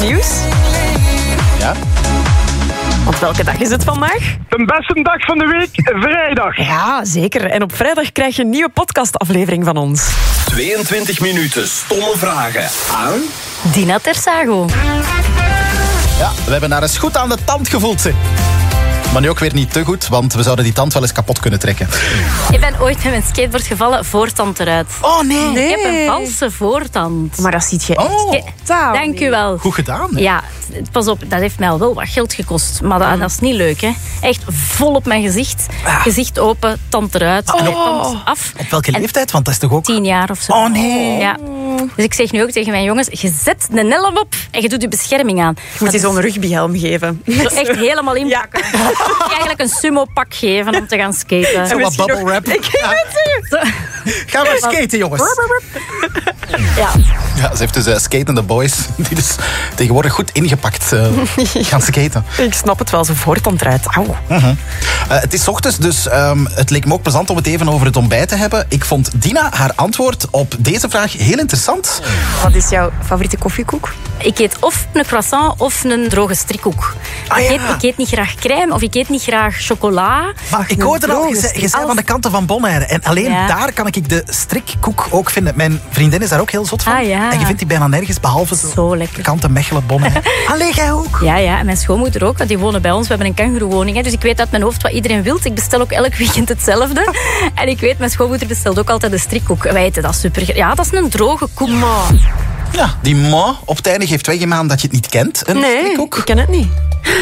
nieuws. Ja? Want welke dag is het vandaag? De beste dag van de week, vrijdag. Ja, zeker. En op vrijdag krijg je een nieuwe podcastaflevering van ons. 22 minuten stomme vragen aan Dina Tersago. Ja, we hebben haar eens goed aan de tand gevoeld. Zeg. Maar nu ook weer niet te goed, want we zouden die tand wel eens kapot kunnen trekken. Ik ben ooit met mijn skateboard gevallen, voortand eruit. Oh nee. Ik heb een valse voortand. Maar dat ziet je echt. Oh, Dank u wel. goed gedaan. Hè? Ja, pas op, dat heeft mij al wel wat geld gekost. Maar dat is niet leuk, hè. Echt vol op mijn gezicht. Gezicht open, tand eruit, tand af. Op welke leeftijd? Want dat is toch ook... 10 jaar of zo. Oh nee. Ja. Dus ik zeg nu ook tegen mijn jongens, je zet een helm op en je doet je bescherming aan. Je moet je zo'n rugbyhelm geven. Zo echt helemaal inpakken. Eigenlijk een sumo-pak geven om te gaan skaten. Zo wat bubble wrap. Gaan we skaten, jongens. Ja. Ja, ze heeft dus skatende boys die dus tegenwoordig goed ingepakt gaan skaten. Ik snap het wel, zo voortand eruit. Auw. Het is 's ochtends, dus het leek me ook plezant om het even over het ontbijt te hebben. Ik vond Dina haar antwoord op deze vraag heel interessant. Wat is jouw favoriete koffiekoek? Ik eet of een croissant of een droge strikkoek. Ik eet niet graag crème of ik eet niet graag chocola. Maar ik hoorde al, je zei van de kanten van Bonaire. En alleen daar kan ik de strikkoek ook vinden. Mijn vriendin is daar ook heel zot van. Ah, ja. En je vindt die bijna nergens, behalve Zo lekker. de kanten Mechelen, Bonaire. Allee, jij ook? Ja, en mijn schoonmoeder ook, want die wonen bij ons. We hebben een kangoeroewoning, hè, dus ik weet uit mijn hoofd wat iedereen wil. Ik bestel ook elk weekend hetzelfde. En ik weet, mijn schoonmoeder bestelt ook altijd de strikkoek. Wij eten dat super. Ja, dat is een droge koek. Ja, die ma op het einde geeft weg aan dat je het niet kent. Een strikkoek. Ik ken het niet.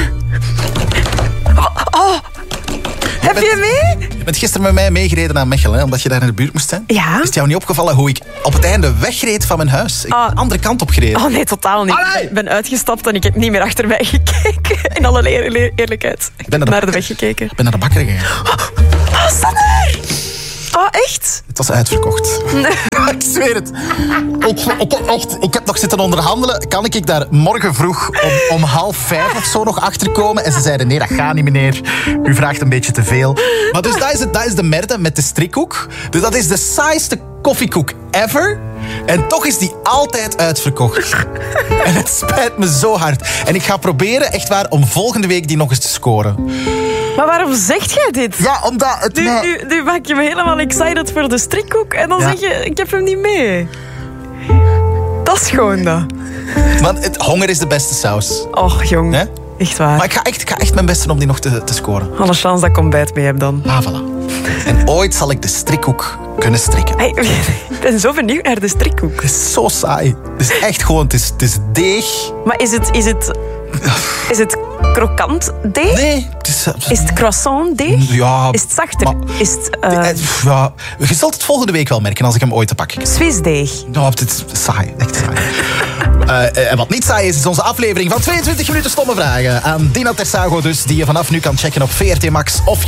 Heb je mee? Je bent gisteren met mij meegereden naar Mechelen, hè, omdat je daar in de buurt moest zijn. Ja. Is het jou niet opgevallen hoe ik op het einde wegreed van mijn huis? Ik ben de andere kant op gereden. Oh nee, totaal niet. Allee! Ik ben uitgestapt en ik heb niet meer achter mij gekeken. In alle eerlijkheid. Ik ben naar de weg gekeken. Ik ben naar de bakker gegaan. Oh, Sander! Oh, echt? Het was uitverkocht. Nee. Ik zweer het. Ik heb nog zitten onderhandelen. Kan ik daar morgen vroeg om 4:30 of zo nog achterkomen? En ze zeiden, nee, dat gaat niet, meneer. U vraagt een beetje te veel. Maar dus dat is de merde met de strikkoek. Dus dat is de saaiste koffiekoek ever. En toch is die altijd uitverkocht. En het spijt me zo hard. En ik ga proberen, echt waar, om volgende week die nog eens te scoren. Maar waarom zegt jij dit? Ja, omdat het... Nu maak je me helemaal excited voor de strikkoek en dan zeg je, ik heb hem niet mee. Dat is gewoon dat. Want honger is de beste saus. Och, jong. Hè? Echt waar. Maar ik ga echt mijn best doen om die nog te scoren. Alle chance dat ik ontbijt mee heb dan. Ah, voilà. En ooit zal ik de strikkoek kunnen strikken. Hey, ik ben zo benieuwd naar de strikkoek. Het is zo saai. Het is echt gewoon, het is deeg. Maar is het krokant deeg? Nee, het is... Is het croissant deeg? Ja. Is het zachter? Maar- Is het ja, je zult het volgende week wel merken als ik hem ooit te pakken krijg. Swiss deeg? Ja, het is saai. Echt saai. En wat niet saai is onze aflevering van 22 minuten stomme vragen. Aan Dina Tersago dus, die je vanaf nu kan checken op VRT Max of